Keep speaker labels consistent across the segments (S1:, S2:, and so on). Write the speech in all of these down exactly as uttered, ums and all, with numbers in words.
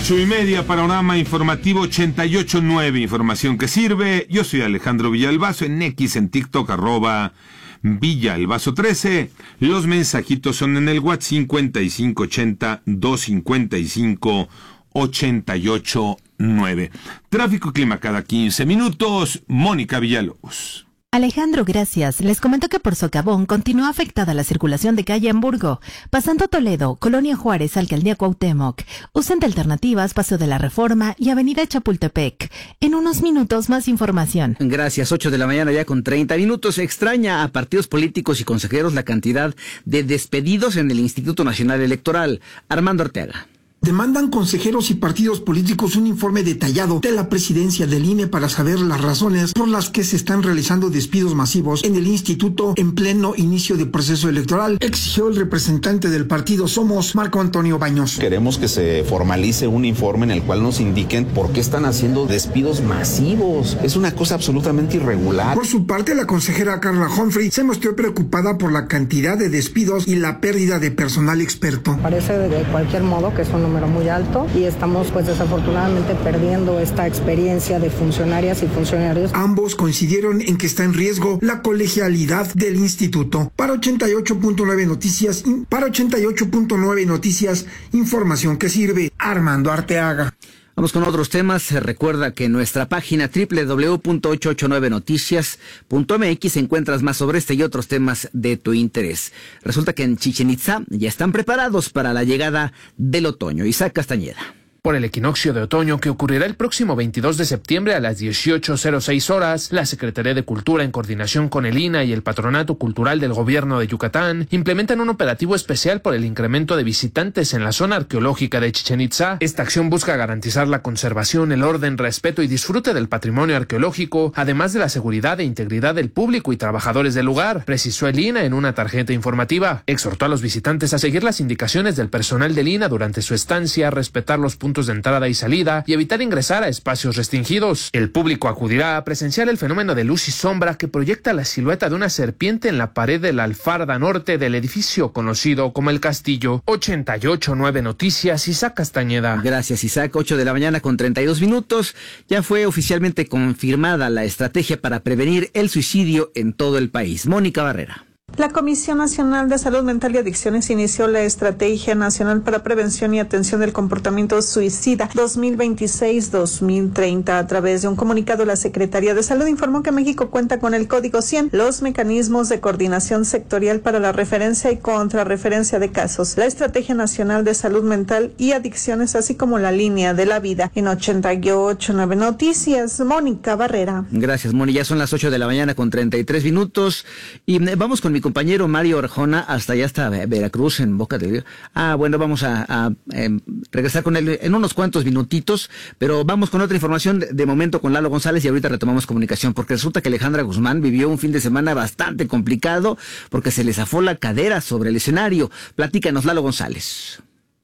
S1: Ocho y media, panorama informativo ochenta y ocho punto nueve, información que sirve. Yo soy Alejandro Villalbazo, en X, en TikTok, arroba Villalbazo trece. Los mensajitos son en el WhatsApp cincuenta y cinco ochenta, doscientos cincuenta y cinco, ochenta y ocho nueve. Tráfico y clima cada quince minutos. Mónica Villalobos.
S2: Alejandro, gracias. Les comento que por Socavón continúa afectada la circulación de calle Hamburgo, pasando Toledo, Colonia Juárez, Alcaldía Cuauhtémoc. Usen de alternativas Paseo de la Reforma y Avenida Chapultepec. En unos minutos más información.
S3: Gracias, ocho de la mañana ya con treinta minutos. Extraña a partidos políticos y consejeros la cantidad de despedidos en el Instituto Nacional Electoral. Armando Arteaga.
S4: Demandan consejeros y partidos políticos un informe detallado de la presidencia del I N E para saber las razones por las que se están realizando despidos masivos en el instituto en pleno inicio de proceso electoral, exigió el representante del partido Somos, Marco Antonio Baños.
S5: Queremos que se formalice un informe en el cual nos indiquen por qué están haciendo despidos masivos. Es una cosa absolutamente irregular.
S4: Por su parte, la consejera Carla Humphrey se mostró preocupada por la cantidad de despidos y la pérdida de personal experto.
S6: Parece de cualquier modo que es un número muy alto y estamos pues desafortunadamente perdiendo esta experiencia de funcionarias y funcionarios.
S4: Ambos coincidieron en que está en riesgo la colegialidad del instituto. Para ochenta y ocho punto nueve Noticias, para ochenta y ocho punto nueve Noticias, información que sirve. Armando Arteaga.
S3: Vamos con otros temas. Recuerda que en nuestra página doble u doble u doble u punto ochocientos ochenta y nueve noticias punto m x encuentras más sobre este y otros temas de tu interés. Resulta que en Chichén Itzá ya están preparados para la llegada del otoño. Isaac Castañeda.
S7: Por el equinoccio de otoño que ocurrirá el próximo veintidós de septiembre a las dieciocho cero seis horas, la Secretaría de Cultura, en coordinación con el I N A y el Patronato Cultural del Gobierno de Yucatán, implementan un operativo especial por el incremento de visitantes en la zona arqueológica de Chichén Itzá. Esta acción busca garantizar la conservación, el orden, respeto y disfrute del patrimonio arqueológico, además de la seguridad e integridad del público y trabajadores del lugar, precisó el I N A en una tarjeta informativa. Exhortó a los visitantes a seguir las indicaciones del personal del I N A durante su estancia, respetar los puntos de entrada y salida y evitar ingresar a espacios restringidos. El público acudirá a presenciar el fenómeno de luz y sombra que proyecta la silueta de una serpiente en la pared de la alfarda norte del edificio conocido como el Castillo. ochenta y ocho punto nueve Noticias, Isaac Castañeda.
S3: Gracias, Isaac. ocho de la mañana con treinta y dos minutos. Ya fue oficialmente confirmada la estrategia para prevenir el suicidio en todo el país. Mónica Barrera.
S8: La Comisión Nacional de Salud Mental y Adicciones inició la Estrategia Nacional para Prevención y Atención del Comportamiento Suicida dos mil veintiséis a dos mil treinta. A través de un comunicado, la Secretaría de Salud informó que México cuenta con el Código cien, los mecanismos de coordinación sectorial para la referencia y contrarreferencia de casos, la Estrategia Nacional de Salud Mental y Adicciones, así como la Línea de la Vida. En ochenta y ocho punto nueve Noticias, Mónica Barrera.
S3: Gracias, Moni. Ya son las ocho de la mañana con treinta y tres minutos y vamos con mi compañero Mario Arjona hasta allá, hasta Veracruz, en Boca del Río. Ah, bueno, vamos a, a, a regresar con él en unos cuantos minutitos, pero vamos con otra información de, de momento con Lalo González y ahorita retomamos comunicación, porque resulta que Alejandra Guzmán vivió un fin de semana bastante complicado porque se le zafó la cadera sobre el escenario. Platícanos, Lalo González.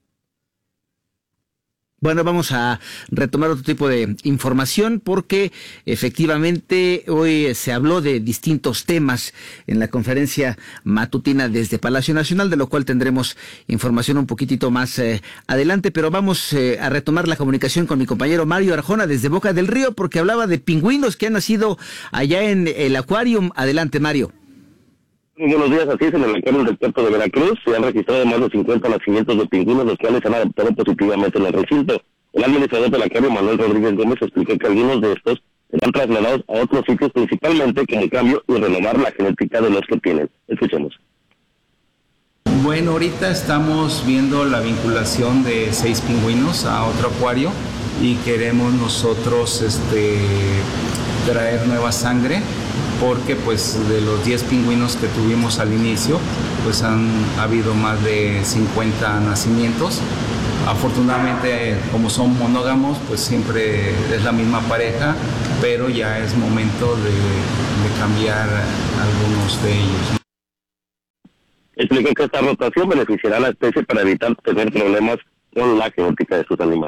S3: Bueno, vamos a retomar otro tipo de información porque efectivamente hoy se habló de distintos temas en la conferencia matutina desde Palacio Nacional, de lo cual tendremos información un poquitito más eh, adelante, pero vamos eh, a retomar la comunicación con mi compañero Mario Arjona desde Boca del Río porque hablaba de pingüinos que han nacido allá en el acuario. Adelante, Mario.
S9: Muy buenos días, así es, en el acuario del puerto de Veracruz se han registrado más de cincuenta nacimientos de pingüinos, los cuales han adoptado positivamente en el recinto. El administrador del acuario, Manuel Rodríguez Gómez, explicó que algunos de estos serán trasladados a otros sitios, principalmente como cambio y renovar la genética de los que tienen. Escuchemos.
S10: Bueno, ahorita estamos viendo la vinculación de seis pingüinos a otro acuario y queremos nosotros este, traer nueva sangre, porque pues de los diez pingüinos que tuvimos al inicio, pues han habido más de cincuenta nacimientos. Afortunadamente, como son monógamos, pues siempre es la misma pareja, pero ya es momento de, de cambiar algunos de ellos.
S9: Explicó que esta rotación beneficiará a la especie para evitar tener problemas con la genética de sus animales.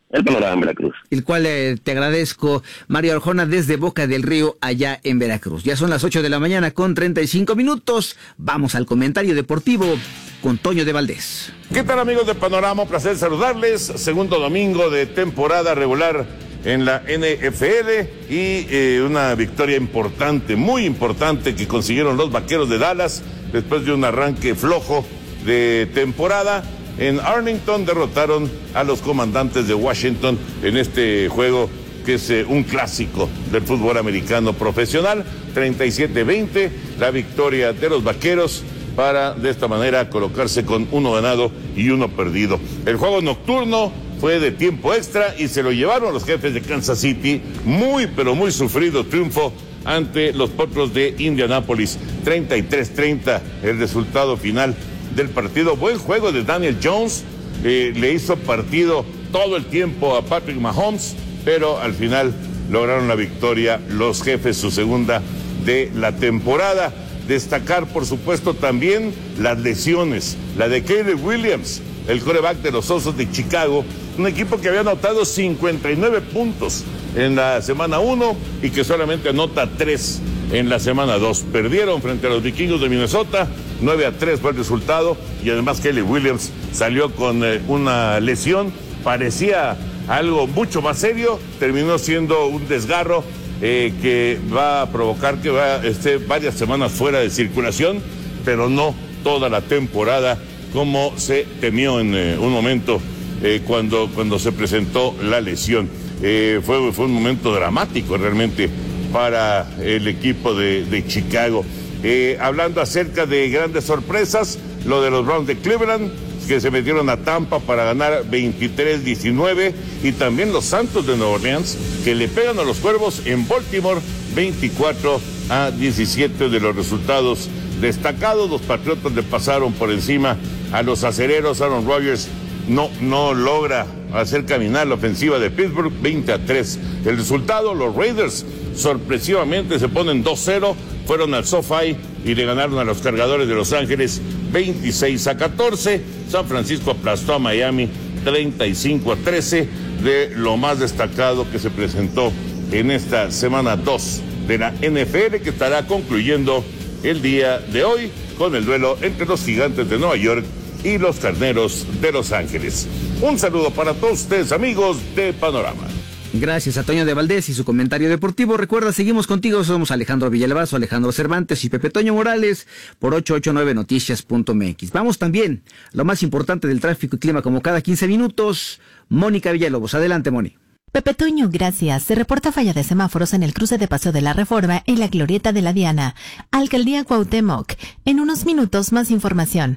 S9: el panorama en Veracruz.
S3: El cual eh, te agradezco, Mario Arjona, desde Boca del Río, allá en Veracruz. Ya son las ocho de la mañana con treinta y cinco minutos. Vamos al comentario deportivo con Toño de Valdés.
S11: ¿Qué tal, amigos de Panorama? Un placer saludarles. Segundo domingo de temporada regular en la N F L y eh, una victoria importante, muy importante, que consiguieron los Vaqueros de Dallas después de un arranque flojo de temporada. En Arlington derrotaron a los Comandantes de Washington en este juego que es eh, un clásico del fútbol americano profesional. treinta y siete veinte, la victoria de los Vaqueros para de esta manera colocarse con uno ganado y uno perdido. El juego nocturno fue de tiempo extra y se lo llevaron los Jefes de Kansas City. Muy pero muy sufrido triunfo ante los Potros de Indianápolis. treinta y tres treinta el resultado final del partido. Buen juego de Daniel Jones, eh, le hizo partido todo el tiempo a Patrick Mahomes, pero al final lograron la victoria los Jefes, su segunda de la temporada. Destacar, por supuesto, también las lesiones. La de Caleb Williams, el quarterback de los Osos de Chicago, un equipo que había anotado cincuenta y nueve puntos en la semana uno y que solamente anota tres en la semana dos. Perdieron frente a los Vikingos de Minnesota, nueve a tres fue el resultado, y además Caleb Williams salió con eh, una lesión, parecía algo mucho más serio, terminó siendo un desgarro eh, que va a provocar que va esté varias semanas fuera de circulación, pero no toda la temporada como se temió en eh, un momento eh, cuando, cuando se presentó la lesión. Eh, fue, fue un momento dramático realmente para el equipo de, de Chicago. Eh, hablando acerca de grandes sorpresas, lo de los Browns de Cleveland, que se metieron a Tampa para ganar veintitrés diecinueve, y también los Santos de Nueva Orleans, que le pegan a los Cuervos en Baltimore veinticuatro a diecisiete de los resultados destacados. Los Patriotas le pasaron por encima a los Acereros. Aaron Rodgers no, no logra hacer caminar la ofensiva de Pittsburgh, veinte a tres. El resultado, los Raiders sorpresivamente se ponen dos cero, fueron al SoFi y le ganaron a los Cargadores de Los Ángeles veintiséis a catorce. San Francisco aplastó a Miami treinta y cinco a trece, de lo más destacado que se presentó en esta semana dos de la N F L, que estará concluyendo el día de hoy con el duelo entre los Gigantes de Nueva York y los Carneros de Los Ángeles. Un saludo para todos ustedes, amigos de Panorama.
S3: Gracias a Toño de Valdés y su comentario deportivo. Recuerda, seguimos contigo, somos Alejandro Villalbazo, Alejandro Cervantes y Pepe Toño Morales por ochocientos ochenta y nueve noticias punto m x. Vamos también, lo más importante del tráfico y clima como cada quince minutos. Mónica Villalobos, adelante, Moni.
S2: Pepe Toño, gracias. Se reporta falla de semáforos en el cruce de Paseo de la Reforma en la Glorieta de la Diana. Alcaldía Cuauhtémoc. En unos minutos más información.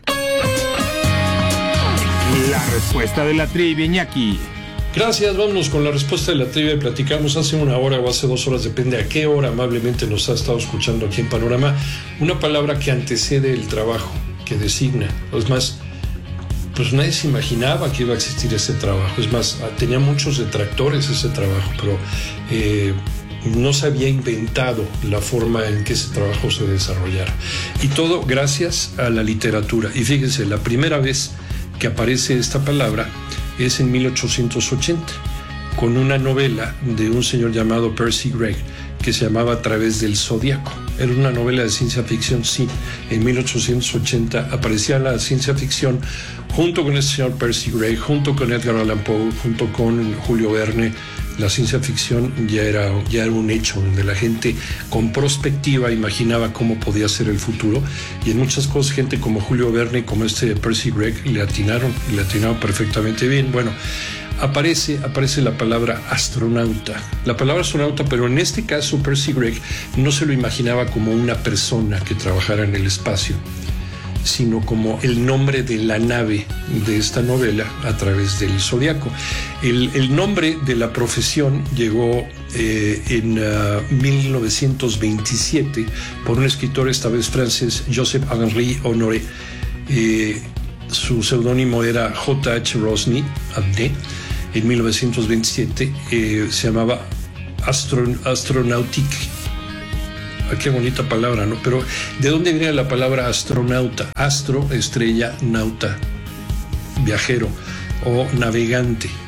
S1: La respuesta de la trivia, Iñaki.
S12: Gracias, vámonos con la respuesta de la trivia. Platicamos hace una hora o hace dos horas, depende a qué hora amablemente nos ha estado escuchando aquí en Panorama, una palabra que antecede el trabajo, que designa. Es más, pues nadie se imaginaba que iba a existir ese trabajo. Es más, tenía muchos detractores ese trabajo, pero eh, no se había inventado la forma en que ese trabajo se desarrollara. Y todo gracias a la literatura. Y fíjense, la primera vez que aparece esta palabra es en mil ochocientos ochenta, con una novela de un señor llamado Percy Gray, que se llamaba A través del Zodíaco. Era una novela de ciencia ficción, sí. En mil ochocientos ochenta aparecía la ciencia ficción junto con el señor Percy Gray, junto con Edgar Allan Poe, junto con Julio Verne. La ciencia ficción ya era, ya era un hecho, donde la gente con prospectiva imaginaba cómo podía ser el futuro, y en muchas cosas gente como Julio Verne, como este Percy Gray, le atinaron, le atinaron perfectamente bien. Bueno, aparece, aparece la palabra astronauta, la palabra astronauta, pero en este caso Percy Gray no se lo imaginaba como una persona que trabajara en el espacio, sino como el nombre de la nave de esta novela, A través del Zodíaco. El, el nombre de la profesión llegó eh, en uh, mil novecientos veintisiete por un escritor, esta vez francés, Joseph-Henri Honoré. Eh, su seudónimo era J H Rosny Abné. En mil novecientos veintisiete eh, se llamaba Astron, Astronautique. Qué bonita palabra, ¿no? Pero ¿de dónde viene la palabra astronauta? Astro, estrella, nauta, viajero o navegante.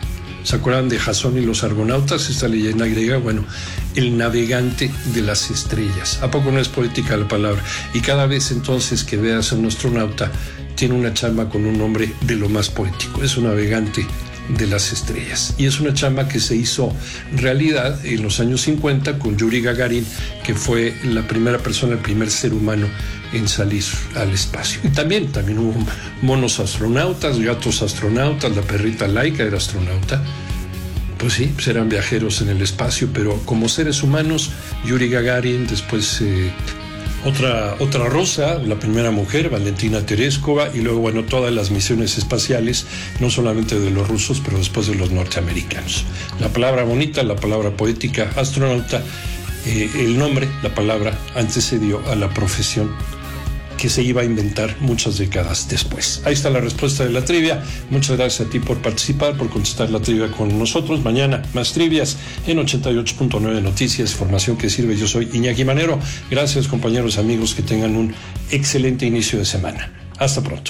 S12: ¿Se acuerdan de Jasón y los argonautas? Esta leyenda griega, bueno, el navegante de las estrellas. ¿A poco no es poética la palabra? Y cada vez entonces que veas a un astronauta, tiene una chamba con un nombre de lo más poético. Es un navegante de las estrellas. Y es una chamba que se hizo realidad en los años cincuenta con Yuri Gagarin, que fue la primera persona, el primer ser humano en salir al espacio. Y también, también hubo monos astronautas, gatos astronautas, la perrita Laika era astronauta. Pues sí, pues eran viajeros en el espacio, pero como seres humanos, Yuri Gagarin, después eh, otra, otra rosa, la primera mujer, Valentina Tereskova, y luego, bueno, todas las misiones espaciales, no solamente de los rusos, pero después de los norteamericanos. La palabra bonita, la palabra poética, astronauta, eh, el nombre, la palabra, antecedió a la profesión que se iba a inventar muchas décadas después. Ahí está la respuesta de la trivia. Muchas gracias a ti por participar, por contestar la trivia con nosotros. Mañana más trivias en ochenta y ocho punto nueve Noticias, información que sirve. Yo soy Iñaki Manero. Gracias, compañeros, amigos, que tengan un excelente inicio de semana. Hasta pronto.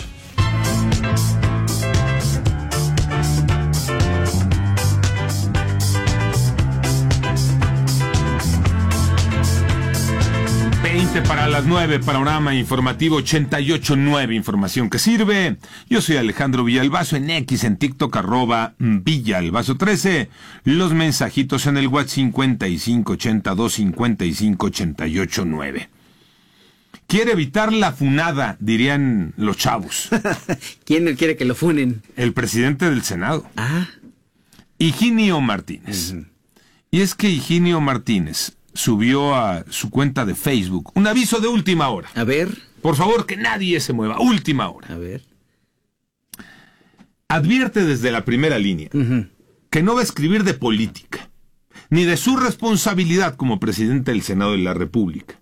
S1: Para las nueve, panorama informativo ochenta y ocho punto nueve, información que sirve. Yo soy Alejandro Villalbazo, en X, en TikTok, arroba Villalbazo trece. Los mensajitos en el WhatsApp cincuenta y cinco ochenta y dos cincuenta y cinco ochenta y ocho nueve. Quiere evitar la funada, dirían los chavos.
S3: ¿Quién quiere que lo funen?
S1: El presidente del Senado.
S3: Ah.
S1: Higinio Martínez. Uh-huh. Y es que Higinio Martínez subió a su cuenta de Facebook un aviso de última hora.
S3: A ver.
S1: Por favor, que nadie se mueva. Última hora.
S3: A ver.
S1: Advierte desde la primera línea uh-huh. que no va a escribir de política, ni de su responsabilidad como presidente del Senado de la República.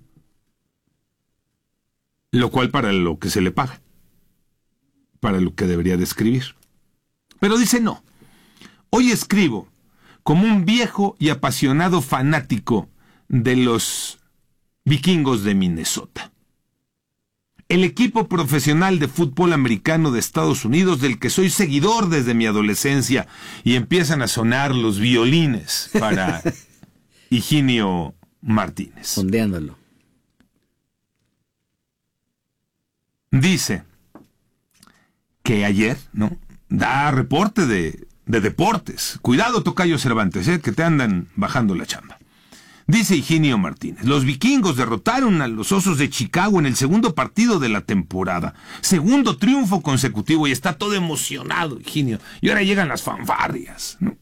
S1: Lo cual para lo que se le paga. Para lo que debería de escribir. Pero dice no. Hoy escribo como un viejo y apasionado fanático de los Vikingos de Minnesota. El equipo profesional de fútbol americano de Estados Unidos del que soy seguidor desde mi adolescencia, y empiezan a sonar los violines para Higinio Martínez.
S3: Sondeándolo.
S1: Dice que ayer, ¿no? Da reporte de, de deportes. Cuidado, tocayo Cervantes, ¿eh? Que te andan bajando la chamba. Dice Higinio Martínez, los vikingos derrotaron a los Osos de Chicago en el segundo partido de la temporada. Segundo triunfo consecutivo, y está todo emocionado, Higinio. Y ahora llegan las fanfarrias, ¿no?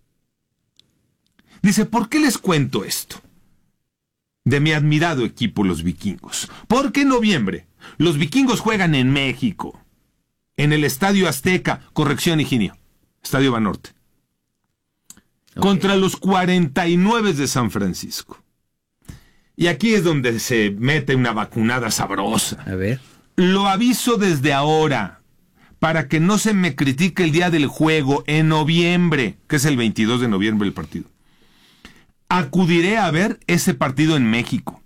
S1: Dice, ¿por qué les cuento esto? De mi admirado equipo, los vikingos. Porque en noviembre, los vikingos juegan en México, en el Estadio Azteca, corrección, Higinio, Estadio Banorte. Okay. Contra los cuarenta y nueve de San Francisco. Y aquí es donde se mete una vacunada sabrosa.
S3: A ver.
S1: Lo aviso desde ahora, para que no se me critique el día del juego, en noviembre, que es el veintidós de noviembre el partido. Acudiré a ver ese partido en México.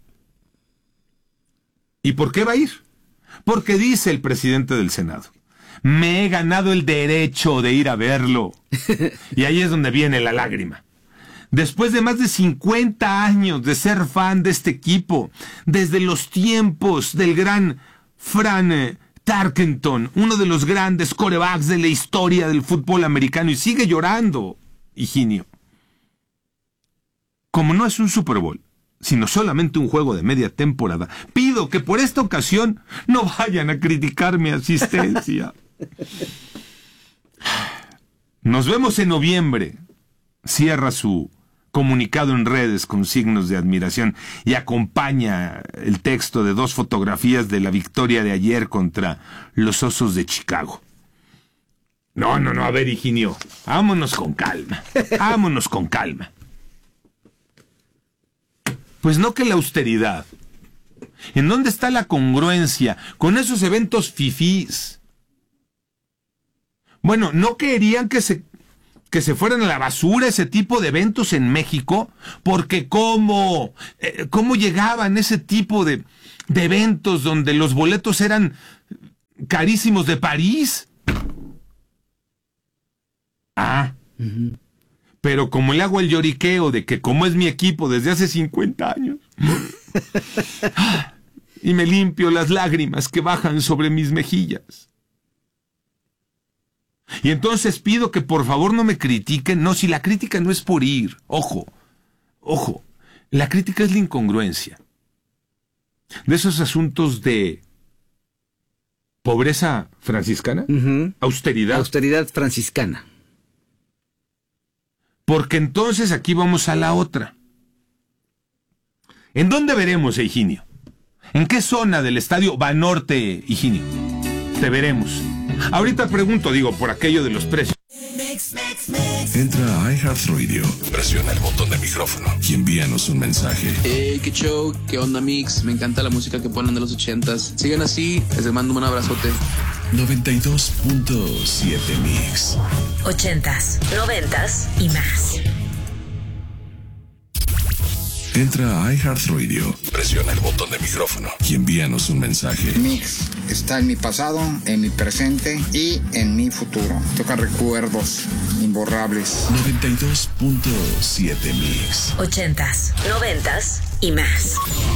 S1: ¿Y por qué va a ir? Porque dice el presidente del Senado, me he ganado el derecho de ir a verlo. Y ahí es donde viene la lágrima. Después de más de cincuenta años de ser fan de este equipo, desde los tiempos del gran Fran Tarkenton, uno de los grandes quarterbacks de la historia del fútbol americano, y sigue llorando, Higinio. Como no es un Super Bowl, sino solamente un juego de media temporada, pido que por esta ocasión no vayan a criticar mi asistencia. Nos vemos en noviembre. Cierra su comunicado en redes con signos de admiración y acompaña el texto de dos fotografías de la victoria de ayer contra los Osos de Chicago. No, no, no, a ver, Higinio, vámonos con calma, vámonos con calma. Pues no que la austeridad. ¿En dónde está la congruencia con esos eventos fifís? Bueno, ¿no querían que se, que se fueran a la basura ese tipo de eventos en México? Porque ¿cómo, eh, cómo llegaban ese tipo de, de eventos donde los boletos eran carísimos de París? Ah, uh-huh. Pero como le hago el lloriqueo de que como es mi equipo desde hace cincuenta años, y me limpio las lágrimas que bajan sobre mis mejillas. Y entonces pido que por favor no me critiquen. No, si la crítica no es por ir. Ojo, ojo. La crítica es la incongruencia. De esos asuntos de pobreza franciscana, uh-huh. austeridad.
S3: Austeridad franciscana.
S1: Porque entonces aquí vamos a la otra. ¿En dónde veremos, Higinio? ¿En qué zona del estadio Banorte, Higinio? Te veremos. Ahorita pregunto, digo, por aquello de los precios.
S13: Entra a iHeartRadio, presiona el botón de micrófono y envíanos un mensaje.
S14: Hey, qué show, qué onda, Mix. Me encanta la música que ponen de los ochentas. Sigan así, les mando un abrazote.
S13: noventa y dos punto siete Mix.
S15: Ochentas, noventas y más.
S13: Entra a iHeartRadio, presiona el botón de micrófono y envíanos un mensaje.
S16: Mix está en mi pasado, en mi presente y en mi futuro. Toca recuerdos imborrables.
S13: noventa y dos punto siete Mix.
S15: Ochentas, noventas y más.